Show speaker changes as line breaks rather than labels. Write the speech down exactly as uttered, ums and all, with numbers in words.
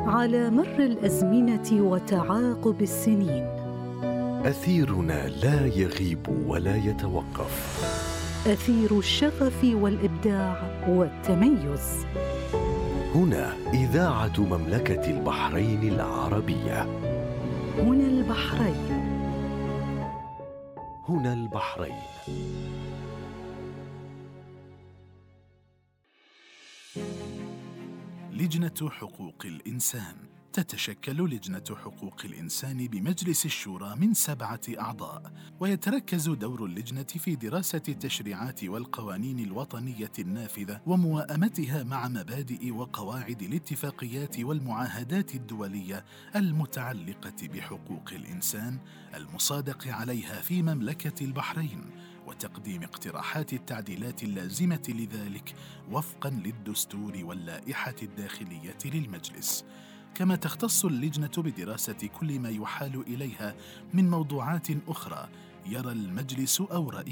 على مر الأزمنة وتعاقب السنين.
أثيرنا لا يغيب ولا يتوقف،
أثير الشغف والإبداع والتميز.
هنا إذاعة مملكة البحرين العربية.
هنا البحرين.
هنا البحرين.
لجنة حقوق الإنسان. تتشكل لجنة حقوق الإنسان بمجلس الشورى من سبعة أعضاء، ويتركز دور اللجنة في دراسة التشريعات والقوانين الوطنية النافذة وموائمتها مع مبادئ وقواعد الاتفاقيات والمعاهدات الدولية المتعلقة بحقوق الإنسان المصادق عليها في مملكة البحرين، وتقديم اقتراحات التعديلات اللازمة لذلك وفقاً للدستور واللائحة الداخلية للمجلس. كما تختص اللجنة بدراسة كل ما يحال إليها من موضوعات أخرى يرى المجلس أو رأيه